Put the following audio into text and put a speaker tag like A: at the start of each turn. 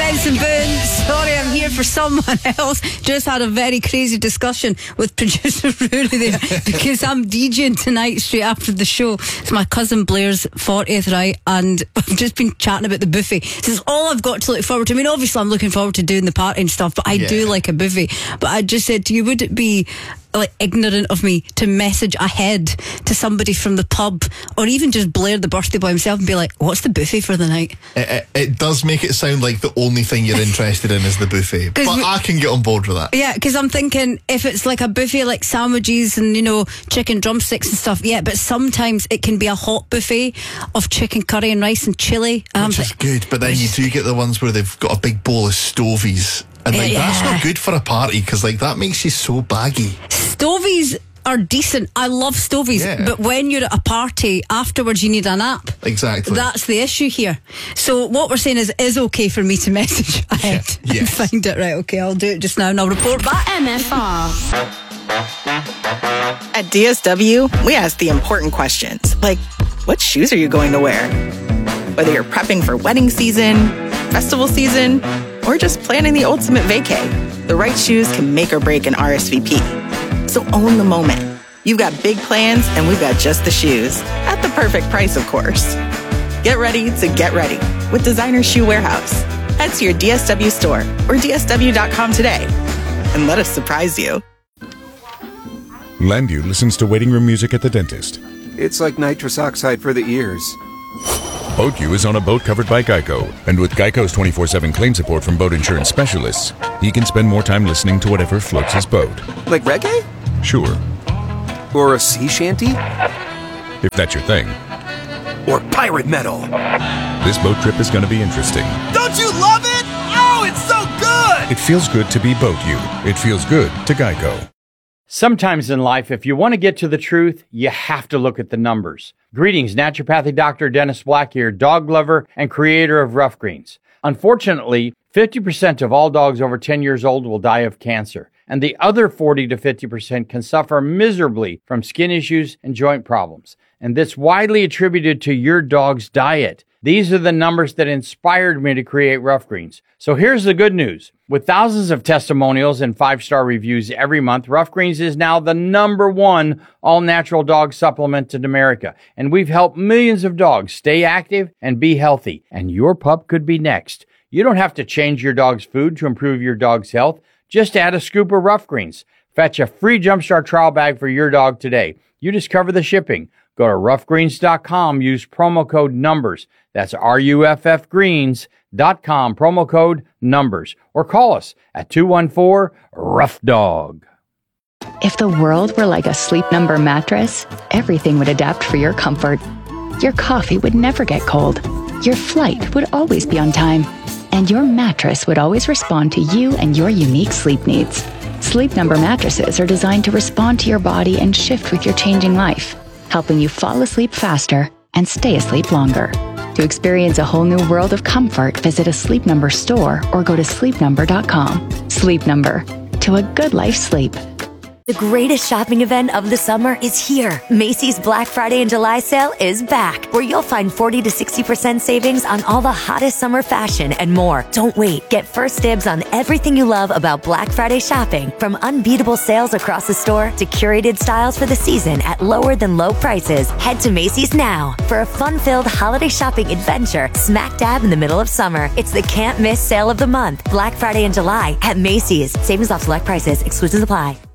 A: Benson Boone. Sorry, I'm here for someone else. Just had a very crazy discussion with producer Rory there because I'm DJing tonight straight after the show. It's my cousin Blair's 40th, right? And I've just been chatting about the buffet. This is all I've got to look forward to. I mean, obviously I'm looking forward to doing the party and stuff, but I do like a buffet. But I just said to you, would it be like ignorant of me to message ahead to somebody from the pub or even just Blair the birthday boy himself and be like, what's the buffet for the night?
B: It does make it sound like the only thing you're interested in is the buffet, but I can get on board with that.
A: Yeah, because I'm thinking if it's like a buffet like sandwiches and, you know, chicken drumsticks and stuff, yeah, but sometimes it can be a hot buffet of chicken curry and rice and chili,
B: which is good, but then you do get the ones where they've got a big bowl of stovies. And like that's not good for a party because like that makes you so baggy.
A: Stovies are decent. I love stovies, but when you're at a party afterwards, you need a nap.
B: Exactly.
A: That's the issue here. So what we're saying is okay for me to message ahead and find it. Right, okay, I'll do it just now and I'll report back.
C: MFR. At DSW, we ask the important questions like, what shoes are you going to wear? Whether you're prepping for wedding season, festival season, or just planning the ultimate vacay, the right shoes can make or break an RSVP. So own the moment. You've got big plans, and we've got just the shoes. At the perfect price, of course. Get ready to get ready with Designer Shoe Warehouse. Head to your DSW store or DSW.com today and let us surprise you.
D: Landu listens to waiting room music at the dentist.
E: It's like nitrous oxide for the ears.
D: BoatU is on a boat covered by Geico, and with Geico's 24/7 claim support from boat insurance specialists, he can spend more time listening to whatever floats his boat.
E: Like reggae?
D: Sure.
E: Or a sea shanty?
D: If that's your thing.
E: Or pirate metal.
D: This boat trip is going to be interesting.
F: Don't you love it? Oh, it's so good!
D: It feels good to be BoatU. It feels good to Geico.
G: Sometimes in life, if you want to get to the truth, you have to look at the numbers. Greetings, naturopathic Dr. Dennis Black here, dog lover and creator of Rough Greens. Unfortunately, 50% of all dogs over 10 years old will die of cancer, and the other 40 to 50% can suffer miserably from skin issues and joint problems. And this widely attributed to your dog's diet. These are the numbers that inspired me to create Rough Greens. So here's the good news. With thousands of testimonials and 5-star reviews every month, Rough Greens is now the #1 all-natural dog supplement in America. And we've helped millions of dogs stay active and be healthy. And your pup could be next. You don't have to change your dog's food to improve your dog's health. Just add a scoop of Rough Greens. Fetch a free Jumpstart trial bag for your dog today. You just cover the shipping. Go to roughgreens.com, use promo code NUMBERS. That's RUFFgreens.com, promo code NUMBERS. Or call us at 214-ROUGH-DOG.
H: If the world were like a Sleep Number mattress, everything would adapt for your comfort. Your coffee would never get cold. Your flight would always be on time. And your mattress would always respond to you and your unique sleep needs. Sleep Number mattresses are designed to respond to your body and shift with your changing life, helping you fall asleep faster and stay asleep longer. To experience a whole new world of comfort, visit a Sleep Number store or go to sleepnumber.com. Sleep Number. To a good life's sleep.
I: The greatest shopping event of the summer is here. Macy's Black Friday and July sale is back, where you'll find 40 to 60% savings on all the hottest summer fashion and more. Don't wait. Get first dibs on everything you love about Black Friday shopping, from unbeatable sales across the store to curated styles for the season at lower than low prices. Head to Macy's now for a fun-filled holiday shopping adventure smack dab in the middle of summer. It's the can't miss sale of the month. Black Friday and July at Macy's. Savings off select prices. Exclusions apply.